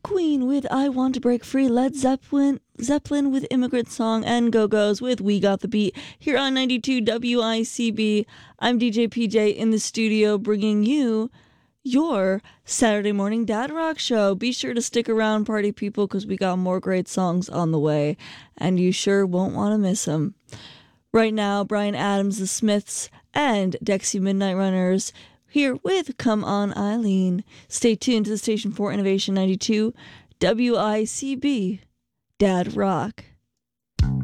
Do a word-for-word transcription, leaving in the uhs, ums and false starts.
Queen with I Want to Break Free, Led Zeppelin, Zeppelin with Immigrant Song, and Go-Go's with We Got the Beat here on ninety-two W I C B. I'm D J P J in the studio bringing you your Saturday morning dad rock show. Be sure to stick around, party people, because we got more great songs on the way, and you sure won't want to miss them. Right now, Bryan Adams, The Smiths, and Dexy Midnight Runners here with Come On Eileen. Stay tuned to the station for Innovation ninety-two W I C B Dad Rock.